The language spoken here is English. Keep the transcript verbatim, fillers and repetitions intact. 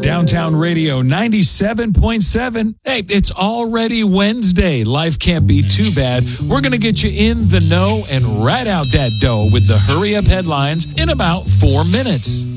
Downtown Radio ninety-seven point seven. Hey, it's already Wednesday. Life can't be too bad. We're going to get you in the know and right out that dough with the hurry up headlines in about four minutes.